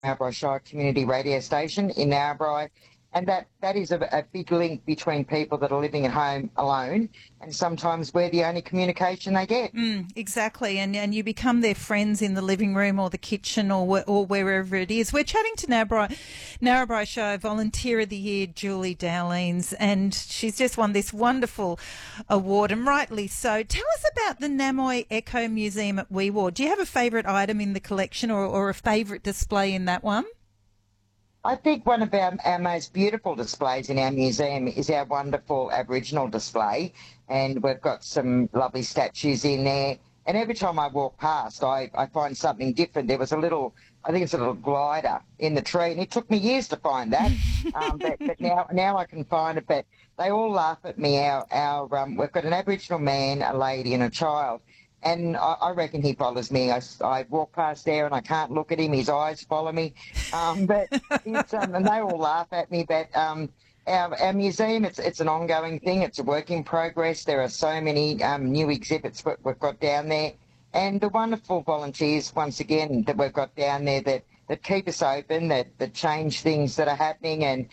Narrabri Shire Community Radio Station in Narrabri. And that is a big link between people that are living at home alone, and sometimes we're the only communication they get. Exactly, and you become their friends in the living room or the kitchen or wherever it is. We're chatting to Narrabri Shire Volunteer of the Year, Julie Dowlings, and she's just won this wonderful award, and rightly so. Tell us about the Namoi Eco Museum at Wee Waa. Do you have a favourite item in the collection or a favourite display in that one? I think one of our most beautiful displays in our museum is our wonderful Aboriginal display, and we've got some lovely statues in there. And every time I walk past, I find something different. There was I think it's a little glider in the tree, and it took me years to find that. But now I can find it. But they all laugh at me. We've got an Aboriginal man, a lady, and a child. And I reckon he follows me. I walk past there and I can't look at him. His eyes follow me. But it's, and they all laugh at me. But our museum, it's an ongoing thing. It's a work in progress. There are so many new exhibits that we've got down there. And the wonderful volunteers, once again, that we've got down there that keep us open, that change things that are happening. And,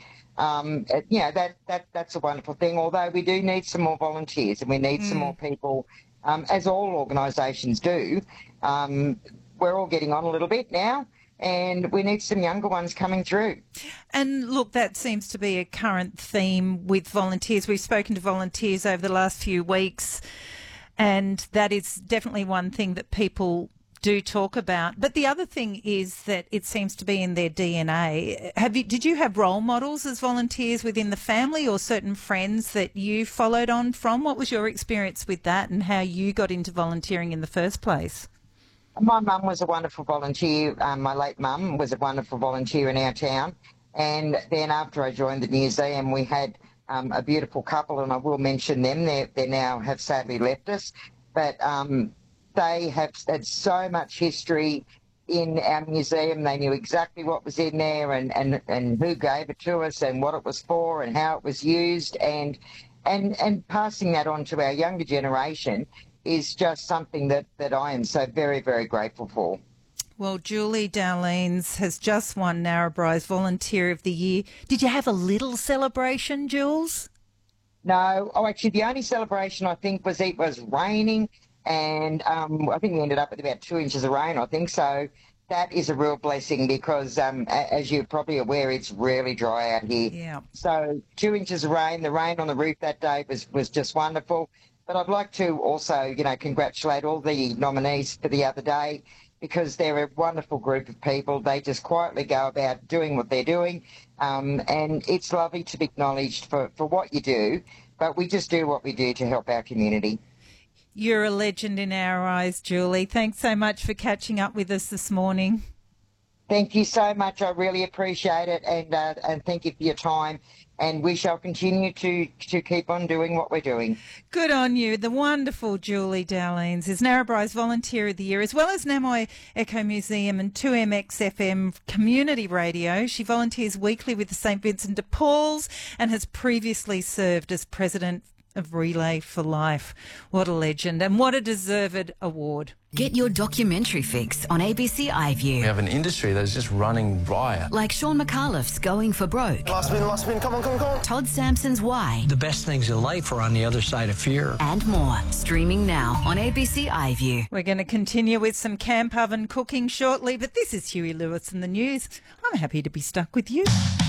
that's a wonderful thing. Although we do need some more volunteers and we need some more people. As all organisations do, we're all getting on a little bit now, and we need some younger ones coming through. And look, that seems to be a current theme with volunteers. We've spoken to volunteers over the last few weeks, and that is definitely one thing that people do talk about. But the other thing is that it seems to be in their DNA. Did you have role models as volunteers within the family or certain friends that you followed on from? What was your experience with that and how you got into volunteering in the first place? My mum was a wonderful volunteer. My late mum was a wonderful volunteer in our town. And then after I joined the museum, we had a beautiful couple, and I will mention them. They now have sadly left us. But they have had so much history in our museum. They knew exactly what was in there and who gave it to us and what it was for and how it was used. And passing that on to our younger generation is just something that I am so very, very grateful for. Well, Julie Dowlings has just won Narrabri's Volunteer of the Year. Did you have a little celebration, Jules? No. Oh, actually, the only celebration I think was it was raining. And I think we ended up with about 2 inches of rain, I think. So that is a real blessing because, as you're probably aware, it's really dry out here. Yeah. So 2 inches of rain, the rain on the roof that day was just wonderful. But I'd like to also, congratulate all the nominees for the other day because they're a wonderful group of people. They just quietly go about doing what they're doing. And it's lovely to be acknowledged for what you do. But we just do what we do to help our community. You're a legend in our eyes, Julie. Thanks so much for catching up with us this morning. Thank you so much. I really appreciate it, and thank you for your time. And we shall continue to keep on doing what we're doing. Good on you. The wonderful Julie Dowlings is Narrabri's Volunteer of the Year, as well as Namoi Eco Museum and 2MXFM Community Radio. She volunteers weekly with the St Vincent de Paul's and has previously served as President of Relay for Life. What a legend and what a deserved award. Get your documentary fix on ABC iView. We have an industry that's just running riot. Like Sean McAuliffe's Going for Broke. Last spin, come on. Todd Sampson's Why. The best things in life are on the other side of fear. And more. Streaming now on ABC iView. We're going to continue with some camp oven cooking shortly, but this is Huey Lewis and the news. I'm happy to be stuck with you.